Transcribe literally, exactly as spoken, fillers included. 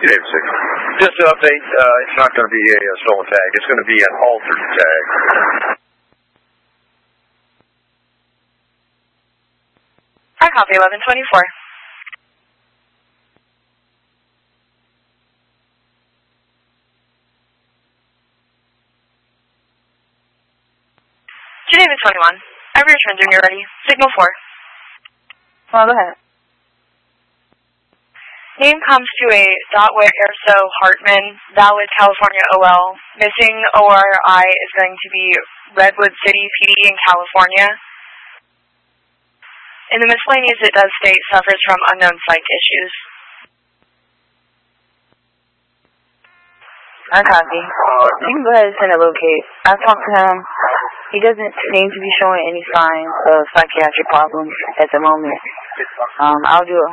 Dave six. Just to update, uh, it's not going to be a, a stolen tag. It's going to be an altered tag. I copy eleven twenty-four. David twenty-one. I returned when you're ready. Signal four. Well, go ahead. Name comes to a Dotwit Airso Hartman, valid California O L. Missing O R I is going to be Redwood City P D in California. In the miscellaneous, it does state suffers from unknown flight issues. I copy. You can go ahead and send a locate. I talked to him. He doesn't seem to be showing any signs of psychiatric problems at the moment. Um, I'll do it.